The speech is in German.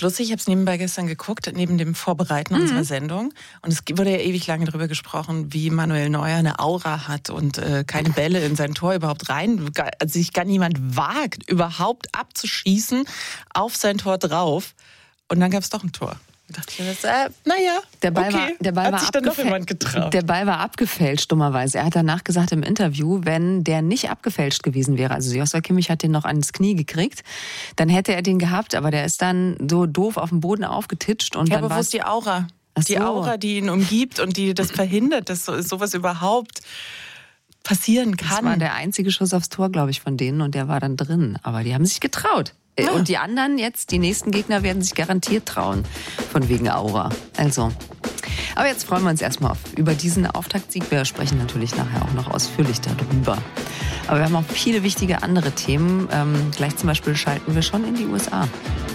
ganz lustig. Ich habe es nebenbei gestern geguckt, neben dem Vorbereiten unserer Sendung. Und es wurde ja ewig lange darüber gesprochen, wie Manuel Neuer eine Aura hat und keine Bälle in sein Tor überhaupt rein. Also sich gar niemand wagt, überhaupt abzuschießen auf sein Tor drauf. Und dann gab es doch ein Tor. Da dachte ich, naja, der Ball hat sich dann doch jemand getraut. Der Ball war abgefälscht, dummerweise. Er hat danach gesagt im Interview, wenn der nicht abgefälscht gewesen wäre, also Joshua Kimmich hat den noch ans Knie gekriegt, dann hätte er den gehabt, aber der ist dann so doof auf dem Boden aufgetitscht. Und dann aber wo ist die Aura? Die Aura, die ihn umgibt und die das verhindert, dass sowas überhaupt passieren kann. Das war der einzige Schuss aufs Tor, glaube ich, von denen und der war dann drin. Aber die haben sich getraut. Ja. Und die anderen jetzt, die nächsten Gegner werden sich garantiert trauen, von wegen Aura. Also, aber jetzt freuen wir uns erstmal über diesen Auftaktsieg. Wir sprechen natürlich nachher auch noch ausführlich darüber. Aber wir haben auch viele wichtige andere Themen. Gleich zum Beispiel schalten wir schon in die USA.